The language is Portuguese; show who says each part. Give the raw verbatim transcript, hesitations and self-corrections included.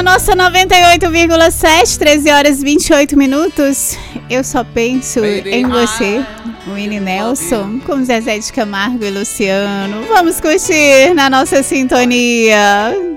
Speaker 1: Nossa noventa e oito vírgula sete, treze horas e vinte e oito minutos. Eu só penso em você, Willie Nelson, com Zezé de Camargo e Luciano. Vamos curtir na nossa sintonia.